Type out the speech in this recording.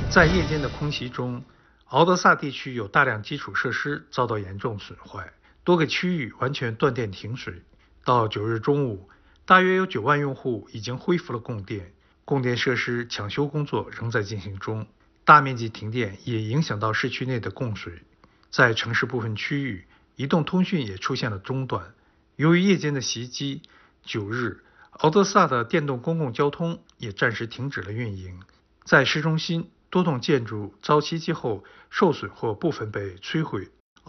在夜间的空袭中，敖德萨地区有大量基础设施遭到严重损坏，多个区域完全断电停水。到9日中午，大约有9万用户已经恢复了供电，供电设施抢修工作仍在进行中。大面积停电也影响到市区内的供水，在城市部分区域，移动通讯也出现了中断。由于夜间的袭击，9日，敖德萨的电动公共交通也暂时停止了运营。在市中心，多栋建筑遭袭击后受损或部分被摧毁。